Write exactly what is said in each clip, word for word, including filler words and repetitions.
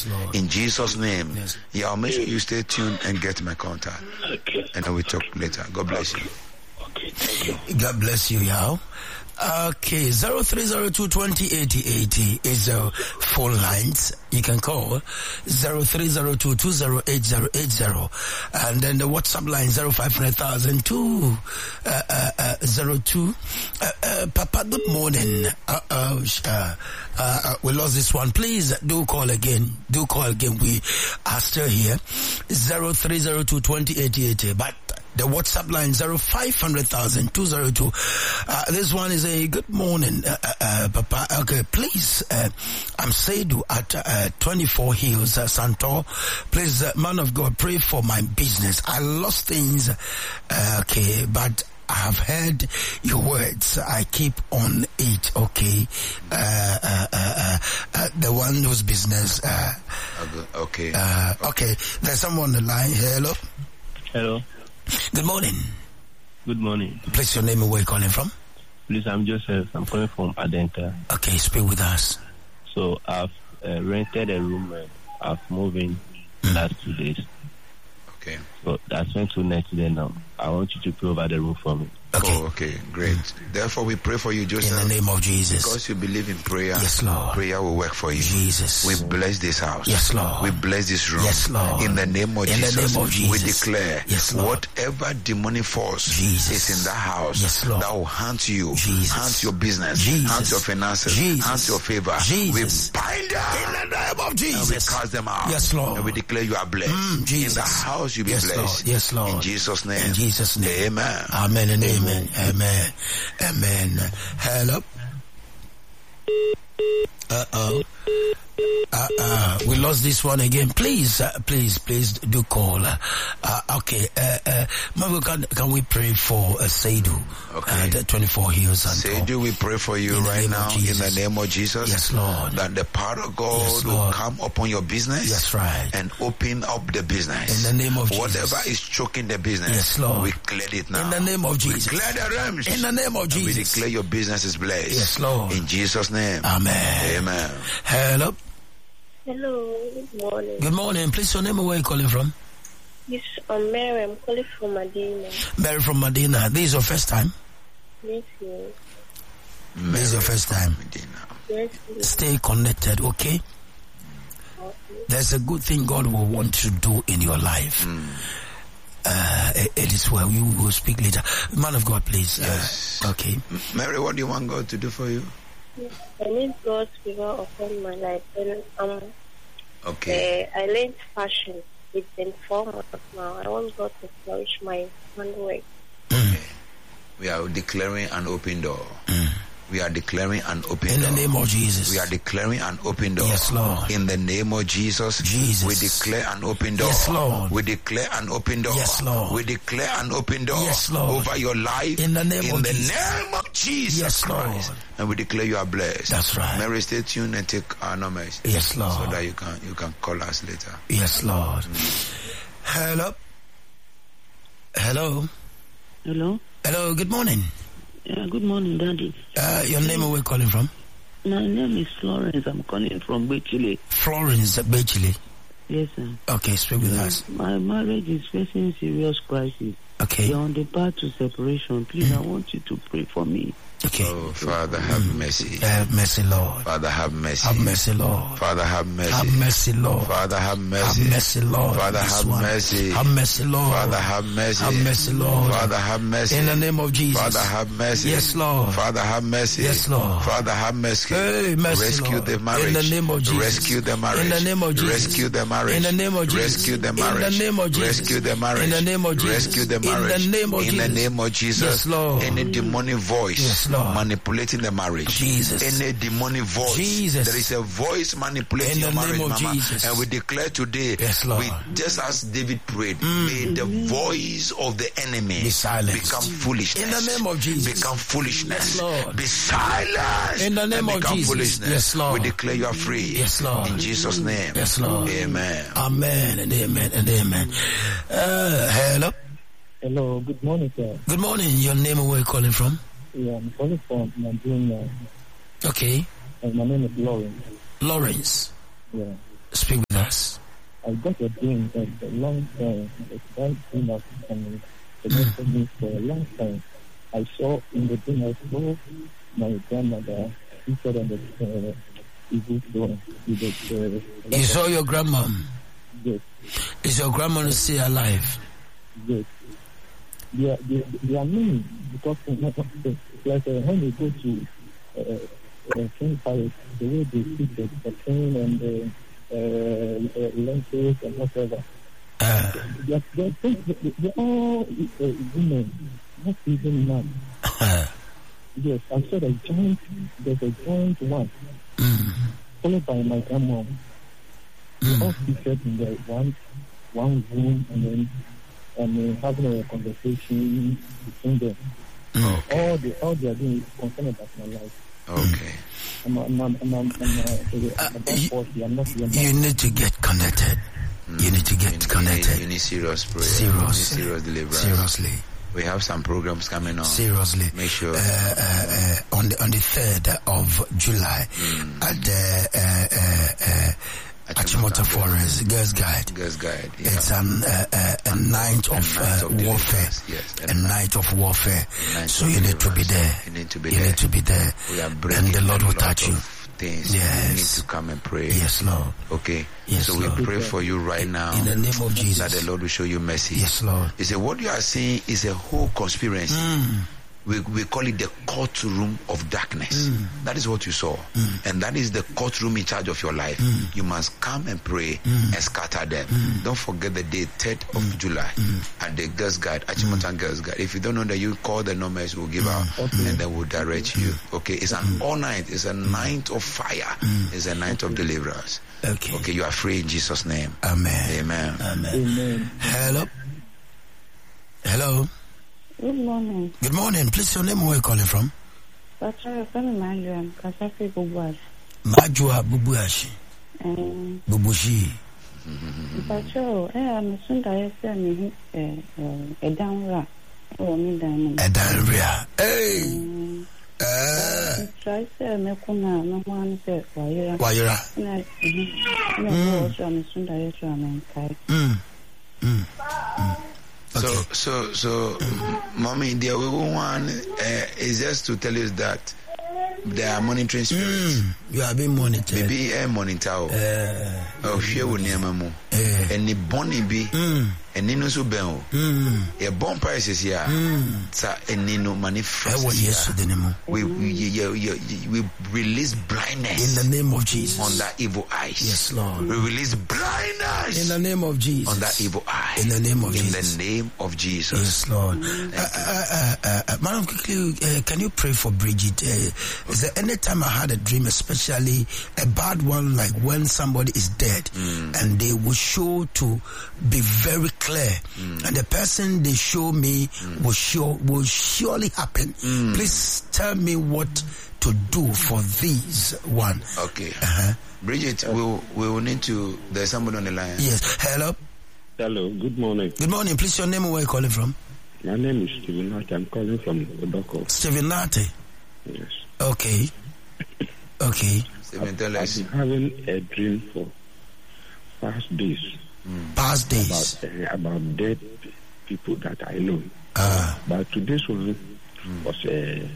Lord. In Jesus' name. Yes. Yeah, I'll make sure you stay tuned and get my contact. Okay. And then we talk later. God bless you. Okay, thank you. God bless you, Yao. Okay, zero three zero two twenty eighty eighty is the phone lines. You can call zero three zero two two zero eight zero eight zero, and then the WhatsApp line zero five hundred thousand two uh, uh, uh, zero two. Uh, uh, Papa, good morning. Uh, uh, uh, uh, we lost this one. Please do call again. Do call again. We are still here. Zero three zero two twenty eighty eighty, but the WhatsApp line zero five hundred thousand two zero two. Uh, this one is a good morning, uh, uh, uh, Papa. Okay, please, uh, I'm Seidu at uh, twenty-four Hills, uh, Santor. Please, uh, man of God, pray for my business. I lost things, uh, okay, but I have heard your words. I keep on it, okay. Uh, uh, uh, uh, the one whose business. Uh, okay. Uh, okay. There's someone on the line. Hello. Hello. Good morning. Good morning. Please, your name and where you're calling from? Please, I'm Joseph. I'm calling from Adenta. Okay, speak with us. So I've uh, rented a room. Uh, I've moved in Mm. last two days. Okay. So that's went to next day now. I want you to pray over the room for me. Okay. Oh, okay, great. Therefore, we pray for you, Joseph. In the name of Jesus. Because you believe in prayer. Yes, Lord. Prayer will work for you. Jesus. We bless this house. Yes, Lord. We bless this room. Yes, Lord. In the name of In Jesus. the name of Jesus. We declare Yes, Lord. whatever demonic force Jesus. is in that house Yes, Lord. that will hunt you, Jesus. hunt your business, Jesus. hunt your finances, Jesus. hunt your favor. Jesus. We bind them In the name of and we Jesus. cast them out. Yes, Lord. And we declare you are blessed. Mm, Jesus. In the house you be Yes, blessed. Lord. Yes, Lord. In Jesus' name. In Jesus' name. Amen. Amen and amen. Amen. Amen. Hello. Uh-oh. Uh-uh. We lost this one again. Please, uh, please, please do call. Uh, uh, okay. Uh, uh, Maybe can, can we pray for uh, Seidu? Okay. Uh, the twenty-four Hills. Seidu, we pray for you In the right name now of in Jesus. the name of Jesus. Yes, Lord. That the power of God Yes, will Lord. come upon your business. That's right. And open up the business. In the name of Jesus. Whatever is choking the business. Yes, Lord. We clear it now. In the name of Jesus. We clear the realms. In the name of And Jesus. we declare your business is blessed. Yes, Lord. In Jesus' name. Amen. Amen. Hello. Hello, good morning. Good morning. Please, your name and where you calling from? Yes, I'm Mary. I'm calling from Medina. Mary from Medina. This is your first time? Yes, yes. This is your first time. Medina. Yes, yes. Stay connected, okay? Okay. There's a good thing God will want to do in your life. Mm. Uh, it, it is well. We will speak later. Man of God, please. Yes. Uh, okay. Mary, what do you want God to do for you? Yes, I need God's favor upon my life. And um, Okay. uh, I learned fashion. It's been four months now. I want God to flourish my handwork. Mm. We are declaring an open door. Mm. We are declaring an open In door. the name of Jesus. We are declaring an open door. Yes, Lord. In the name of Jesus. Jesus. We declare an open door. Yes, Lord. We declare an open door. Yes, Lord. We declare an open door. Yes, Lord. Over your life. In the name in of the Jesus. name of Jesus Yes, Christ. Lord. And we declare you are blessed. That's right. Mary, stay tuned and take our numbers. Yes, Lord. So that you can you can call us later. Yes, Lord. Hello. Hello. Hello. Hello. Good morning. Yeah, good morning, Daddy. Uh, your name and where you calling from? My name is Florence. I'm calling from Bechile. Florence Bechile. Yes, sir. Okay, speak with us. My marriage is facing serious crisis. Okay. We're on the path to separation. Please, I want you to pray for me. Okay. Oh, Father, have mercy. Have mercy, Lord. Father, have mercy. Have mercy, Lord. Father, have mercy. Have mercy, Lord. Father, have mercy. Have mercy, Lord. Father, This have one. mercy. Have mercy, Lord. Father, have mercy. Have mercy, Lord. Father, have mercy. In the name of Jesus. Father, have mercy. Yes, Lord. Father, have mercy. Yes, Lord. Father, have mercy. Hey, mercy, Rescue Lord. the marriage. In the name of Jesus. Rescue the marriage. In the name of Jesus. Rescue the marriage. In the name of Jesus. Rescue the marriage. In the name of Jesus. Rescue the marriage. In the name of Jesus. Rescue the marriage. In the name of In Jesus. the name of Jesus. Yes, Lord. Any demonic voice Yes, Lord. manipulating the marriage. Jesus. Any demonic voice. Jesus. There is a voice manipulating In the your marriage, name of Mama. Jesus. And we declare today, Yes, Lord. we, just as David prayed, may the voice of the enemy Be silenced. become foolishness. In the name of Jesus. Become foolishness. Yes, Lord. Be silenced. In the name and of become Jesus. foolishness. Yes, Lord. We declare you are free. Yes, Lord. In Jesus' name. Yes, Lord. Amen. Amen and amen and amen. Uh, hello. Hello, good morning, sir. Good morning. Your name and where you calling from? Yeah, I'm calling from Nigeria. Okay. And my name is Lawrence. Lawrence. Yeah. Speak with us. Yes. I got a dream that a long time, a bright dream of and the next me for a long time. I saw in the dream, I saw my grandmother seated on the uh, evil throne. With the, uh, You saw your grandma? Yes. Is your grandma still alive? Yes. They are, they, they are many because like uh, when they go to uh, uh, King Paris, the way they speak the, the train and the uh, uh, lenses and whatever, Uh, they are, they are, they are all uh, women, not even men. uh, Yes, I saw a giant, there's a giant one, mm, followed by my grandma. mm. All seated in the one, one room and then and uh, having a conversation between them. Okay. All they all they are doing is concerned about my life. Okay. I'm I'm I'm I'm, I'm, I'm, uh, Uh, about you- forty. I'm not young. You need to get connected. You need to You get need- connected. You need serious prayer. Serious. You need serious deliverance. Seriously. We have some programs coming on. Seriously. Make sure. Uh, uh, uh, on the on the third of July at the uh, uh, uh, Achimota Forest Girls Guide. Girls Guide. Yeah. It's um, uh, uh, a night of, A night uh, of warfare. deliverance, yes. A night of warfare. night So of you need to be deliverance. there. You need to be You there. need to be there. We are breaking And the Lord a will lot touch you. of things. Yes. You need to come and pray. Yes, Lord. Okay. Yes, so we Lord. pray for you right now. In the name of Jesus. That the Lord will show you mercy. Yes, Lord. He said, what you are seeing is a whole conspiracy. Mm. We, we call it the courtroom of darkness. That is what you saw. And that is the courtroom in charge of your life. You must come and pray and scatter them. Don't forget the day, third of July, at the Girls Guide, Achimota Girls Guide. If you don't know that, you call the numbers, we'll give out, and then we'll direct you. Okay, it's an all night, it's a night of fire, it's a night of deliverance. Okay. Okay, you are free in Jesus' name. Amen. Amen. Amen. Amen. Hello. Hello. Good morning. Good morning. Please, your name, where are you calling from? Patricia, I'm Mariam. Kasafi Bubuash. Majua Bubuashi. Um, Bubushi. Patricia, eh, I'm soon to say me a downra. Oh, me diamond. Edanria. Hey. Uh, Try say me kuna no one say why Wayura. na no also I'm soon to say I'm kai. Mm. Mm. Mm. So, Okay. so, so, mommy, the one uh, is just to tell you that there are monitoring spirits. Mm. You are being monitored. Maybe a monitor. Uh, Oh, share with Niamamu. eh. And the bonnie be, Mm. and Nino Subel. Mm. A bomb prices here. Mm. Sa and Nino I manifest. want yes to the name. We, we, yeah, yeah, yeah, we release In blindness the name of Jesus. on that evil eyes. Yes, Lord. We release blindness In the name of Jesus. on that evil eye. In the name of In Jesus. the name of Jesus. Yes, Lord. Uh, uh, uh, uh, uh, Madam, quickly, uh, can you pray for Bridget? Uh, is there any time I had a dream, especially a bad one, like when somebody is dead, and they will show to be very clear, and the person they show me will show will surely happen. Please tell me what to do for these one. Okay. Uh-huh. Bridget, we will, we will need to, there's somebody on the line. Yes. Hello. Hello, good morning. Good morning. Please, your name and where you calling from? My name is Stephen Hart. I'm calling from Odoko. Stephen Nate. Yes. Okay. Okay. Stephen, tell I've us. been having a dream for past days Past days. about uh, about dead people that I know. Ah. But today's one was a,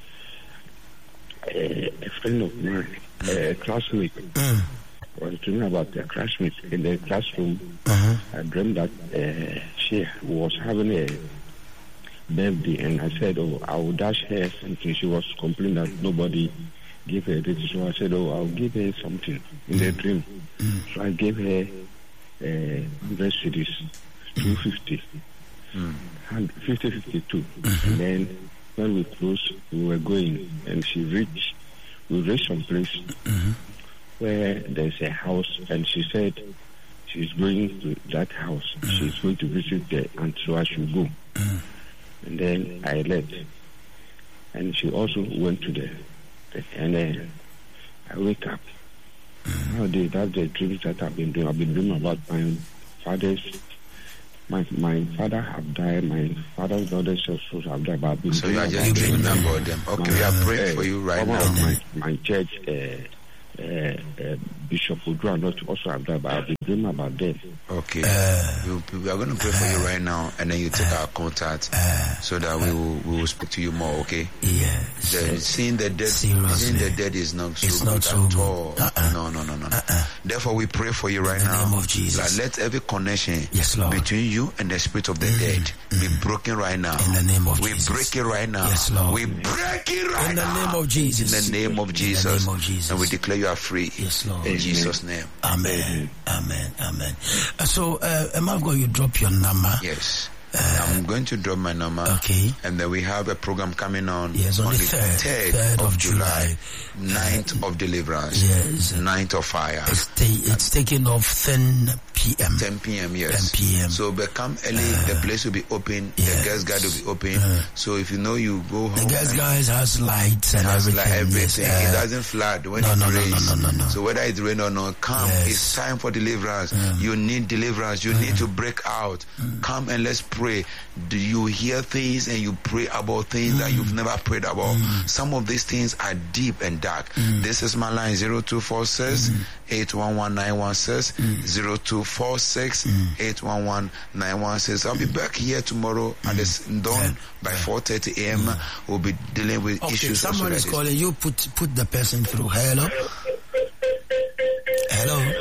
a, a friend of mine, a classmate. Mm. I was dreaming about a classmate in the classroom. Uh-huh. I dreamed that uh, she was having a birthday, and I said, "Oh, I will dash her something." She was complaining that nobody gave her this, so I said, "Oh, I'll give her something in the dream." So I gave her uh, hundred cedis, two fifty, fifty fifty two, and then when we closed, we were going, and she reached, we reached some place where there's a house, and she said she's going to that house. She's going to visit there, and so I should go. And then I left, and she also went to the, the and then I wake up. Nowadays, that's the dreams that I've been doing. I've been dreaming about my father's. My my father have died. My father's brothers also have died. But I've been So you are dreaming just about dreaming about them. Okay, we are praying for you right one now. of my, my church uh, uh, uh, Bishop Udra not also have that, but I've been dreaming about death. Okay. Uh, we, we are going to pray for you right now, and then you take our contact uh, so that we will we will speak to you more. Okay. Yeah. The, seeing the dead, Seriously. seeing the dead is not so It's good not so at good. all. Uh-uh. No, no, no, no, no. Uh-uh. Therefore, we pray for you right In the now. name of Jesus. Like, let every connection Yes, Lord. between you and the spirit of the Mm. dead be broken right now. In the name of we Jesus. break it right now. Yes, Lord. We break it right In the now. name of Jesus. In the name of Jesus. In the name of Jesus. And we declare you are free. Yes, Lord. In Jesus' name. Amen. Amen. Amen. Uh, so, uh, am I going to drop your number? Yes. I'm going to drop my number. Okay. And then we have a program coming on Yes, on, on the the third, third, third of, of July, July. ninth of deliverance, Yes. ninth of fire. It's, ta- it's taking off ten p.m. ten p.m. yes. ten p.m. So but come early, Uh, the place will be open, yes. the girls' guide will be open. Uh, so if you know you go home, The guys, and guys has lights and it has everything. like everything. Yes, It uh, doesn't flood when no, it no, no, rains. no, no, no, no. So whether it rain or not, come. Yes. It's time for deliverance. Uh, you need deliverance. You uh, need to break out. uh, Come and let's pray. Do you hear things and you pray about things that you've never prayed about? Some of these things are deep and dark. This is my line: zero two four six eight one one nine one six zero two four six eight one one nine one six. I'll be back here tomorrow at this dawn by four thirty a.m. We'll be dealing with Okay, issues. someone is calling. You put put the person through. Hello. Hello.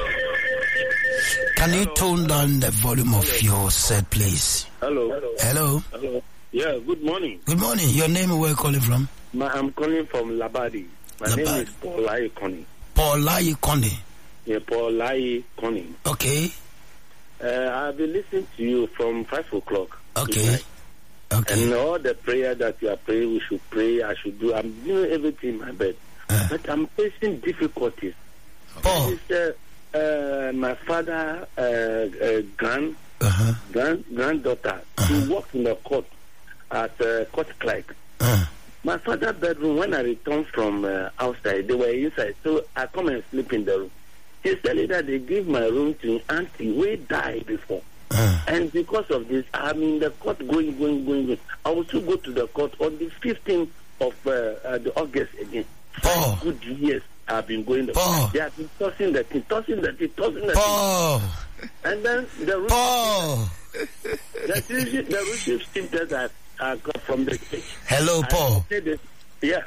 Can you tone down the volume of your set, please? Hello. Hello. Hello. Yeah, good morning. Good morning. Your name and where you calling from? My, I'm calling from Labadi. My Labadi. name is Paul Lai Connie. Paul Lai Conde. Yeah, Paul Lai Connie. Okay. Uh, I've been listening to you from five o'clock. Okay. tonight. Okay. And all the prayer that you are praying, we should pray, I should do. I'm doing everything in my bed. Uh. But I'm facing difficulties. Paul. This is, uh, uh, my father, uh, uh, grand, Uh-huh. grand, granddaughter, Uh-huh. she worked in the court as a court clerk. Uh. My father's bedroom, when I returned from uh, outside, they were inside. So I come and sleep in the room. He said that they give my room to auntie who died before. Uh. And because of this, I'm in the court going, going, going, going. I will still go to the court on the fifteenth of uh, uh, the August again. Paul. Good years I've been going there. Paul. They have been tossing the thing, tossing the thing, tossing the Paul. thing. And then the room, Paul. the chief, the chief chief that I, I got from the church. Hello, I Paul. said this, yeah.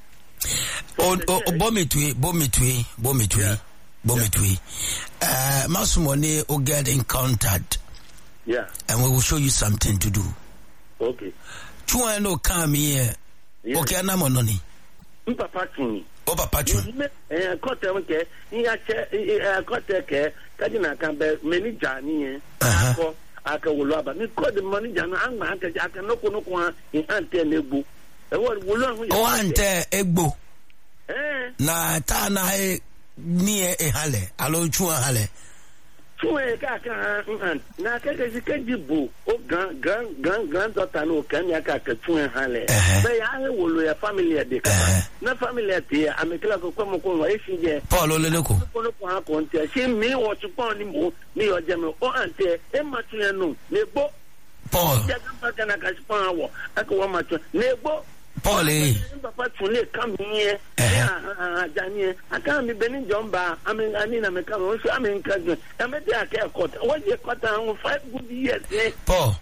Oh, From the oh, church. Bomitui, Bomitui, Bomitui, Yeah. Bomitui. Uh, Masumone will get encountered, Yeah. and we will show you something to do. Okay. Chua no come here. Yeah. Okay, na mononi. Papa Tuni. Oh, Papa Chu. Eh, kote nke iya che eh kote ke kaji na kan be meni jani eh Uh-huh. ako aka wolo aba ni ko de mani jana angba aka aka noko noko ha in ante na egbu e wo wolo hu O ante egbo eh na ta na e ni e hale alo chua hale. tuwe ka ka han na ka ka sikeji bu o gran gran gran gran daughter no kan ya ka ka tuwe hale Uh-huh. be ya he wolo ya family de ka Uh-huh. na family te amekla ko ko mo ko wa efije Paul Oleleko. kono ko ha ko nte se mi wo tu pon ni mo ni o je me o ante e ma tu enu le gbo Paul. ja kan pa kana ka spon awo aka wo ma tu le gbo Paul eh. papa tu le kam ni e ah ja ni aka mi beni jomba ami ani na me ka o so ami nka ju e me dia ka ko wo je ko ta on five good years eh Paul.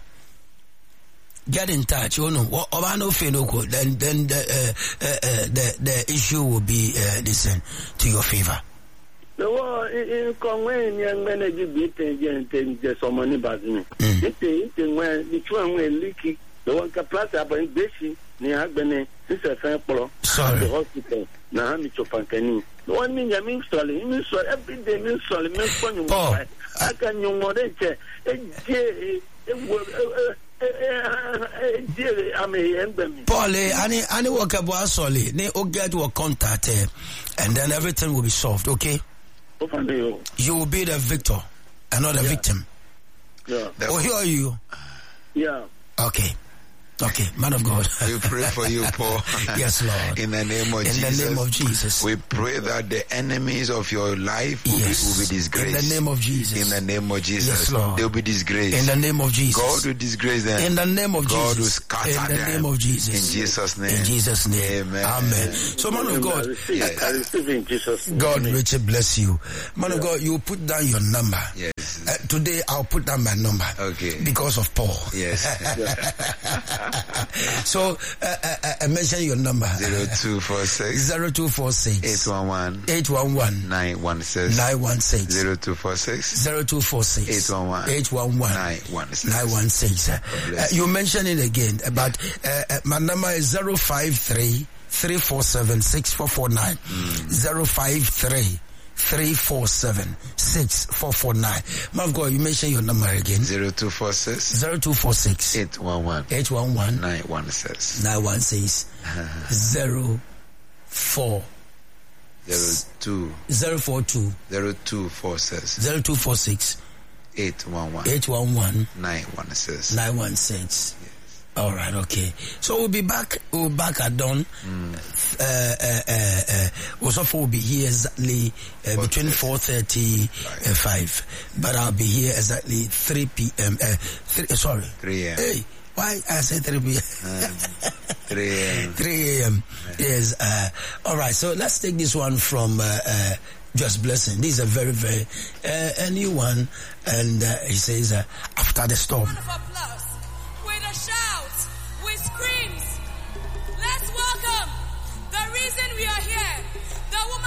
Get in touch, you know. Oba no fenoko. Then, then the uh, uh, uh, the the issue will be uh, listen to your favor. the wo in ko wen ni ngene ji bi te je te je so mo ni ba ni ite ite nwe ni tu anwe liki the one ka plus aba in beshi ni agbene si se fe pro Sorry. the hospital na ha mi chopankani the one ni nyami sole mi so every day mi sole mi ko nyu Paul. aka nyu mo de che e je e wo Paul, eh, any any work about solid, ne o get your contact, eh, and then everything will be solved. Okay, you will be the victor and not the Yeah. victim. Yeah. Oh, here are you. Yeah. Okay, Okay, man of God. We pray for you, Paul. Yes, Lord. In the name of in Jesus. In the name of Jesus. We pray that the enemies of your life will, yes. be, will be disgraced. In the name of Jesus. In the name of Jesus. Yes, Lord. They will be disgraced. In the name of Jesus. God will disgrace them. In the name of God Jesus. will scatter in the them. name of Jesus. In Jesus' name. In Jesus' name. Amen. Amen. So, man of God. I receive, yes. I receive in Jesus' name. God richly bless you. Man yeah. of God, you put down your number. Yes. Uh, today I'll put down my number. Okay. Because of Paul. Yes. So, uh, uh, uh, mention your number. zero two four six zero two four six eight one one eight one one nine one six nine one six zero two four six zero two four six eight one one eight one one nine one six nine one six. Uh, you mentioned it again, but uh, uh, my number is zero five three three four seven six four four nine zero five three three four seven six four four nine. My God, you mentioned your number again. Zero two four six zero two four six eight one one eight one one nine one six nine one six zero four zero two zero four two zero two four six zero two four six eight one one eight one one nine one six nine one six. All right, okay. So we'll be back. We'll be back at dawn. Mm. Uh, uh, uh, uh, Osofu will be here exactly uh, between four thirty and five, but I'll be here exactly three p m. Uh, three, uh, sorry, three a m. Hey, why I say three p m? Um, three a m. three a m. Yes. Uh, all right. So let's take this one from. Uh, uh, Just Blessing. This is a very, very uh, a new one, and uh, he says, uh, "After the storm." With a shout, with screams, let's welcome the reason we are here. The woman